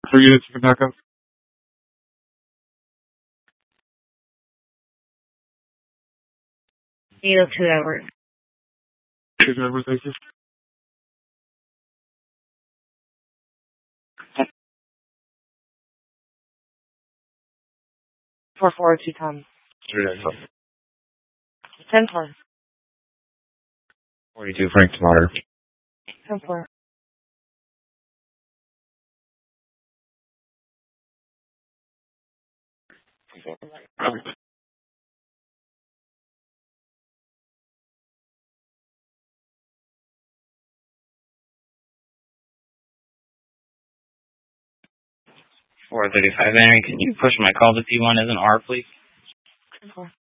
3 units you can back up. 802 Edward. 2 Edward, thank you. Four 402 Tom. 395. 10-4. 42 Frank Smarter. 10-4. 435 Henry, can you push my call to P1 as an R, please? 10-4.